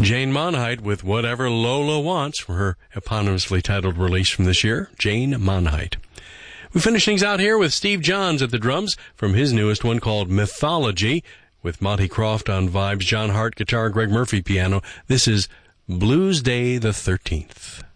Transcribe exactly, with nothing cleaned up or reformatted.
Jane Monheit with Whatever Lola Wants from her eponymously titled release from this year, Jane Monheit. We finish things out here with Steve Johns at the drums from his newest one called Mythology, with Monty Croft on vibes, John Hart guitar, Greg Murphy piano. This is Blues Day the thirteenth.